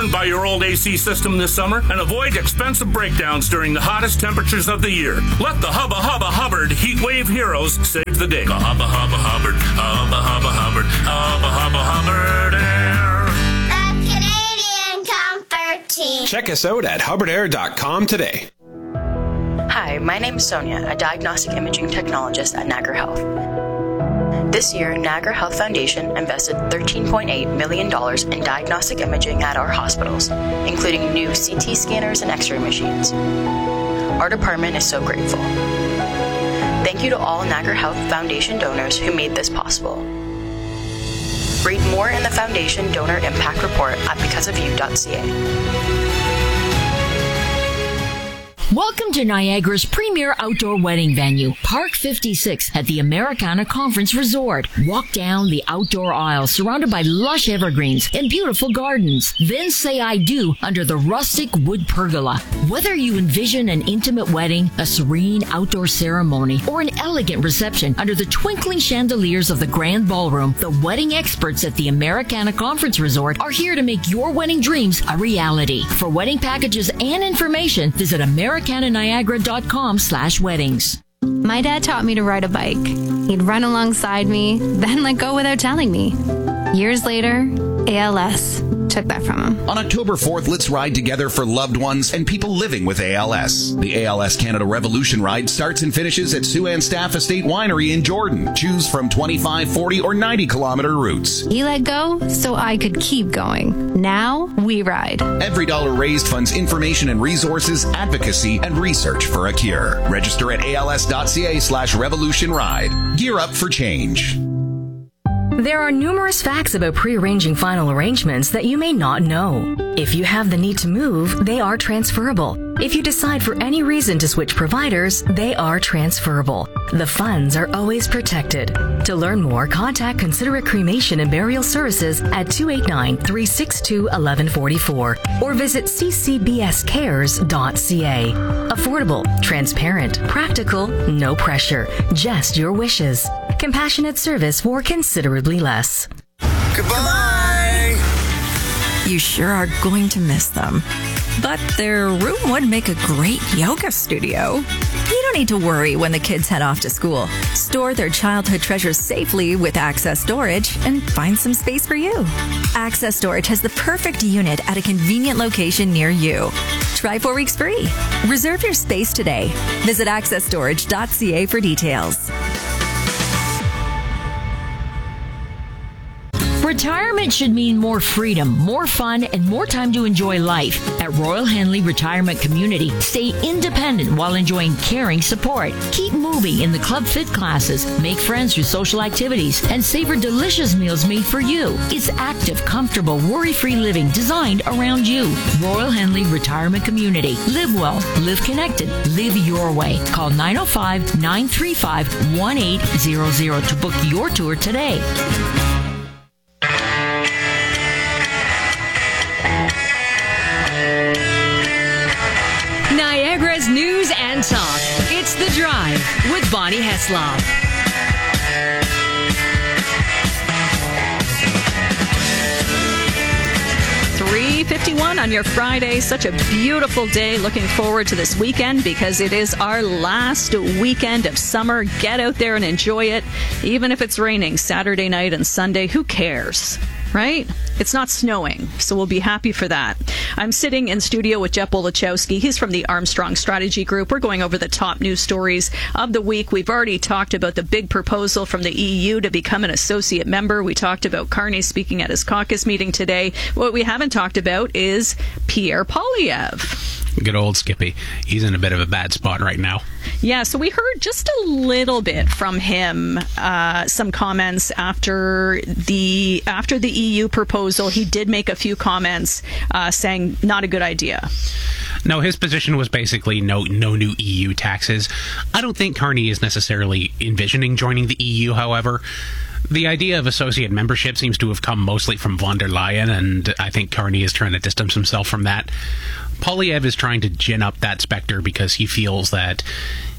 unattended by your old AC system this summer and avoid expensive breakdowns during the hottest temperatures of the year. Let the Hubba Hubba Hubbard Heat Wave heroes save the day. Hubba Hubba Hubbard, Hubba Hubba Hubbard, Hubba Hubba Hubbard Air. The Canadian Comfort Team. Check us out at hubbardair.com today. Hi, my name is Sonia, a diagnostic imaging technologist at Niagara Health. This year, Niagara Health Foundation invested $13.8 million in diagnostic imaging at our hospitals, including new CT scanners and X-ray machines. Our department is so grateful. Thank you to all Niagara Health Foundation donors who made this possible. Read more in the Foundation Donor Impact Report at becauseofyou.ca. Welcome to Niagara's premier outdoor wedding venue, Park 56 at the Americana Conference Resort. Walk down the outdoor aisle surrounded by lush evergreens and beautiful gardens. Then say I do under the rustic wood pergola. Whether you envision an intimate wedding, a serene outdoor ceremony, or an elegant reception under the twinkling chandeliers of the Grand Ballroom, the wedding experts at the Americana Conference Resort are here to make your wedding dreams a reality. For wedding packages and information, visit americananiagara.com/weddings. My dad taught me to ride a bike. He'd run alongside me, then let go without telling me. Years later, ALS took that from him. On October 4th, let's ride together for loved ones and people living with ALS. The ALS Canada Revolution Ride starts and finishes at Sue-Ann Staff Estate Winery in Jordan. Choose from 25, 40, or 90-kilometer routes. He let go so I could keep going. Now we ride. Every dollar raised funds information and resources, advocacy, and research for a cure. Register at als.ca/revolution ride. Gear up for change. There are numerous facts about pre-arranging final arrangements that you may not know. If you have the need to move, they are transferable. If you decide for any reason to switch providers, they are transferable. The funds are always protected. To learn more, contact Considerate Cremation and Burial Services at 289-362-1144 or visit ccbscares.ca. Affordable, transparent, practical, no pressure, just your wishes. Compassionate service for considerably less. Goodbye! You sure are going to miss them. But their room would make a great yoga studio. You don't need to worry when the kids head off to school. Store their childhood treasures safely with Access Storage and find some space for you. Access Storage has the perfect unit at a convenient location near you. Try 4 weeks free. Reserve your space today. Visit accessstorage.ca for details. Retirement should mean more freedom, more fun, and more time to enjoy life. At Royal Henley Retirement Community, stay independent while enjoying caring support. Keep moving in the Club Fit classes, make friends through social activities, and savor delicious meals made for you. It's active, comfortable, worry-free living designed around you. Royal Henley Retirement Community. Live well, live connected, live your way. Call 905-935-1800 to book your tour today. Niagara's news and talk. It's The Drive with Bonnie Heslop. 3:51 on your Friday. Such a beautiful day. Looking forward to this weekend because it is our last weekend of summer. Get out there and enjoy it. Even if it's raining Saturday night and Sunday, who cares? Right? It's not snowing, so we'll be happy for that. I'm sitting in studio with Jeff Wolochowski. He's from the Armstrong Strategy Group. We're going over the top news stories of the week. We've already talked about the big proposal from the EU to become an associate member. We talked about Carney speaking at his caucus meeting today. What we haven't talked about is Pierre Poilievre. Good old Skippy. He's in a bit of a bad spot right now. Yeah, so we heard just a little bit from him, some comments after the EU proposal. He did make a few comments saying not a good idea. No, his position was basically no new EU taxes. I don't think Carney is necessarily envisioning joining the EU, however. The idea of associate membership seems to have come mostly from von der Leyen, and I think Carney is trying to distance himself from that. Poilievre is trying to gin up that specter because he feels that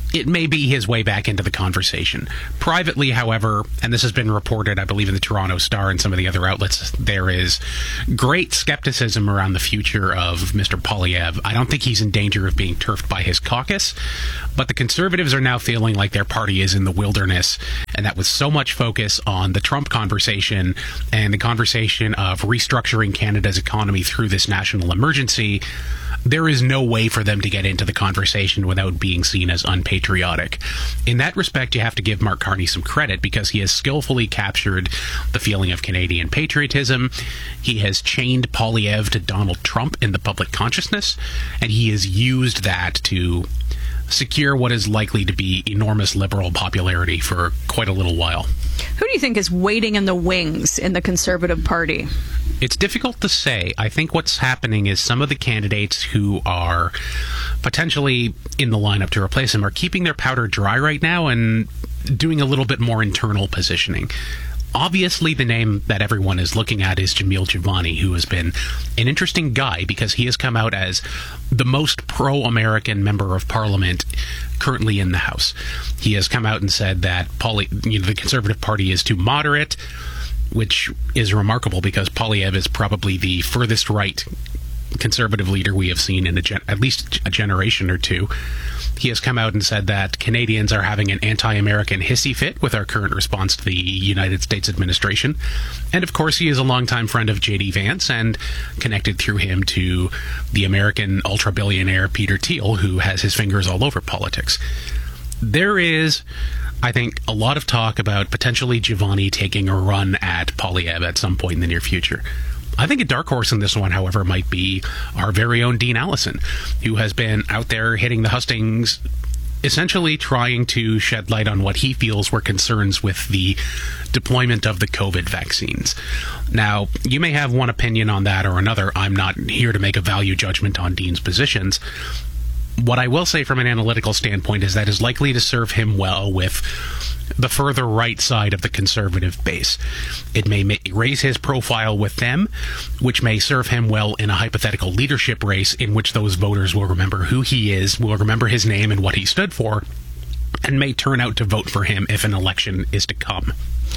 it may be his way back into the conversation. Privately, however, and this has been reported, I believe, in the Toronto Star and some of the other outlets, there is great skepticism around the future of Mr. Poilievre. I don't think he's in danger of being turfed by his caucus, but the Conservatives are now feeling like their party is in the wilderness, and that with so much focus on the Trump conversation and the conversation of restructuring Canada's economy through this national emergency, there is no way for them to get into the conversation without being seen as unpatriotic. In that respect, you have to give Mark Carney some credit because he has skillfully captured the feeling of Canadian patriotism. He has chained Poilievre to Donald Trump in the public consciousness, and he has used that to secure what is likely to be enormous Liberal popularity for quite a little while. Who do you think is waiting in the wings in the Conservative Party? It's difficult to say. I think what's happening is some of the candidates who are potentially in the lineup to replace him are keeping their powder dry right now and doing a little bit more internal positioning. Obviously, the name that everyone is looking at is Jamil Jivani, who has been an interesting guy because he has come out as the most pro-American member of Parliament currently in the House. He has come out and said that the Conservative Party is too moderate, which is remarkable because Poilievre is probably the furthest right Conservative leader we have seen in at least a generation or two. He has come out and said that Canadians are having an anti-American hissy fit with our current response to the United States administration. And of course, he is a longtime friend of J.D. Vance and connected through him to the American ultra-billionaire Peter Thiel, who has his fingers all over politics. There is, I think, a lot of talk about potentially Jivani taking a run at Poilievre at some point in the near future. I think a dark horse in this one, however, might be our very own Dean Allison, who has been out there hitting the hustings, essentially trying to shed light on what he feels were concerns with the deployment of the COVID vaccines. Now, you may have one opinion on that or another. I'm not here to make a value judgment on Dean's positions. What I will say from an analytical standpoint is that is likely to serve him well with the further right side of the Conservative base. It may raise his profile with them, which may serve him well in a hypothetical leadership race in which those voters will remember who he is, will remember his name and what he stood for, and may turn out to vote for him if an election is to come.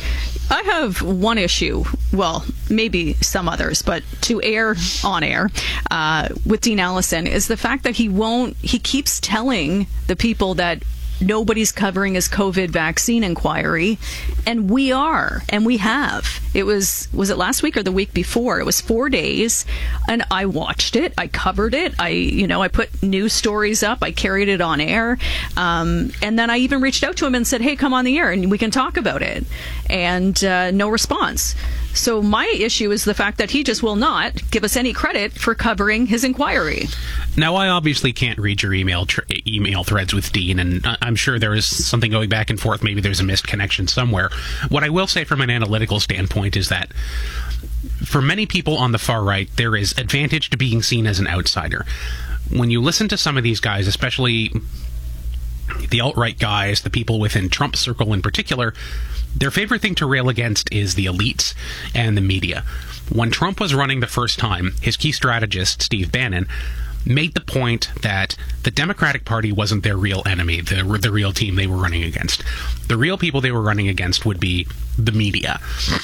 I have one issue, well, maybe some others, but to air on air with Dean Allison is the fact that he keeps telling the people that nobody's covering his COVID vaccine inquiry, and we are, and we have. It was it last week or the week before? It was 4 days, and I watched it. I covered it. I put news stories up. I carried it on air, and then I even reached out to him and said, "Hey, come on the air and we can talk about it." And no response. So my issue is the fact that he just will not give us any credit for covering his inquiry. Now, I obviously can't read your email threads with Dean, and I'm sure there is something going back and forth. Maybe there's a missed connection somewhere. What I will say from an analytical standpoint is that for many people on the far right, there is advantage to being seen as an outsider. When you listen to some of these guys, especially the alt-right guys, the people within Trump's circle in particular, their favorite thing to rail against is the elites and the media. When Trump was running the first time, his key strategist, Steve Bannon, made the point that the Democratic Party wasn't their real enemy, the real team they were running against. The real people they were running against would be the media,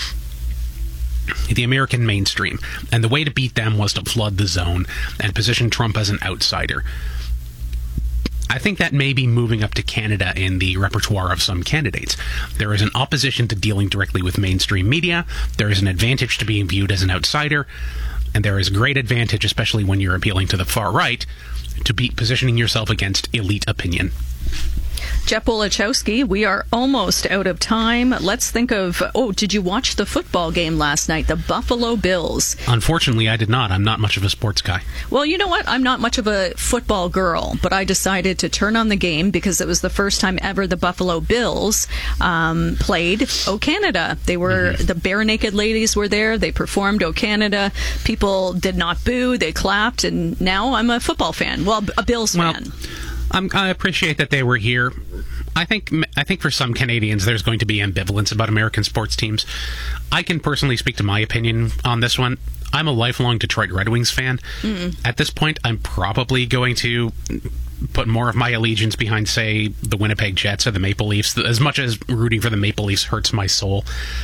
the American mainstream. And the way to beat them was to flood the zone and position Trump as an outsider. I think that may be moving up to Canada in the repertoire of some candidates. There is an opposition to dealing directly with mainstream media. There is an advantage to being viewed as an outsider. And there is a great advantage, especially when you're appealing to the far right, to be positioning yourself against elite opinion. Jeff Wolichowski, we are almost out of time. Let's think of, did you watch the football game last night, the Buffalo Bills? Unfortunately, I did not. I'm not much of a sports guy. Well, you know what? I'm not much of a football girl, but I decided to turn on the game because it was the first time ever the Buffalo Bills played O Canada. They were, the Bare Naked Ladies were there. They performed O Canada. People did not boo. They clapped, and now I'm a football fan. Well, a Bills fan. I appreciate that they were here. I think for some Canadians there's going to be ambivalence about American sports teams. I can personally speak to my opinion on this one. I'm a lifelong Detroit Red Wings fan. At this point, I'm probably going to put more of my allegiance behind, say, the Winnipeg Jets or the Maple Leafs, as much as rooting for the Maple Leafs hurts my soul.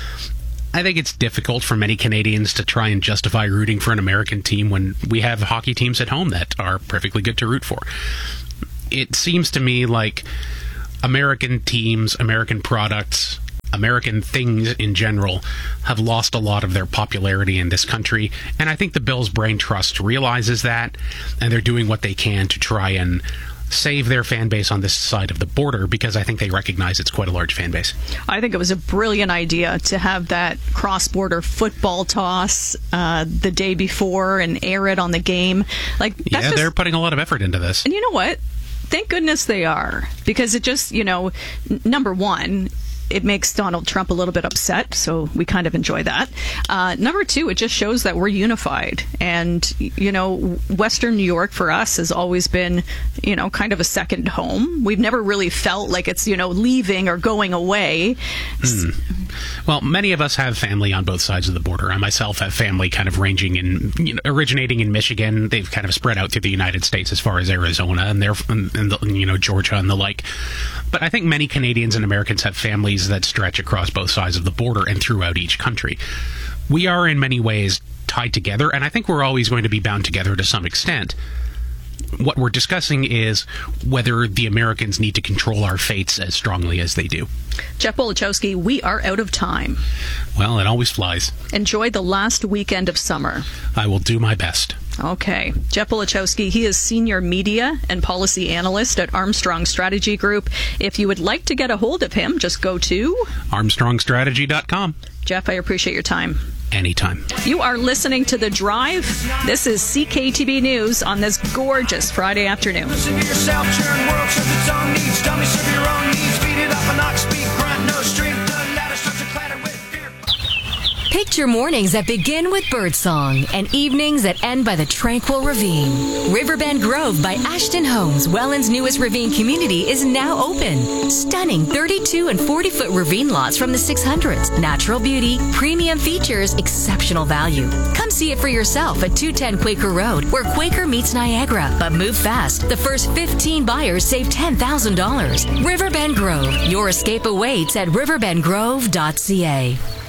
I think it's difficult for many Canadians to try and justify rooting for an American team when we have hockey teams at home that are perfectly good to root for. It seems to me like American teams, American products, American things in general have lost a lot of their popularity in this country, and I think the Bills Brain Trust realizes that, and they're doing what they can to try and save their fan base on this side of the border, because I think they recognize it's quite a large fan base. I think it was a brilliant idea to have that cross-border football toss the day before and air it on the game. They're putting a lot of effort into this. And you know what? Thank goodness they are, because it just, number one, it makes Donald Trump a little bit upset, so we kind of enjoy that. Number two, it just shows that we're unified. And, Western New York for us has always been, kind of a second home. We've never really felt like it's, leaving or going away. Well, many of us have family on both sides of the border. I myself have family kind of originating in Michigan. They've kind of spread out through the United States as far as Arizona and Georgia and the like. But I think many Canadians and Americans have families that stretch across both sides of the border and throughout each country. We are in many ways tied together, and I think we're always going to be bound together to some extent. What we're discussing is whether the Americans need to control our fates as strongly as they do. Jeff Bolichowski, we are out of time. Well, it always flies. Enjoy the last weekend of summer. I will do my best. Okay. Jeff Bolichowski, he is Senior Media and Policy Analyst at Armstrong Strategy Group. If you would like to get a hold of him, just go to armstrongstrategy.com. Jeff, I appreciate your time. Anytime. You are listening to The Drive. This is CKTB News on this gorgeous Friday afternoon. Listen to yourself, churn world, serve its own needs. Dummy, serve your own needs. Feed it up an ox, speak, grunt, no strength. The ladder starts to clatter with fear. Picture mornings that begin with birdsong and evenings that end by the tranquil ravine. Riverbend Grove by Ashton Homes, Welland's newest ravine community, is now open. Stunning 32 and 40-foot ravine lots from the 600s. Natural beauty, premium features, exceptional value. Come see it for yourself at 210 Quaker Road, where Quaker meets Niagara. But move fast. The first 15 buyers save $10,000. Riverbend Grove. Your escape awaits at riverbendgrove.ca.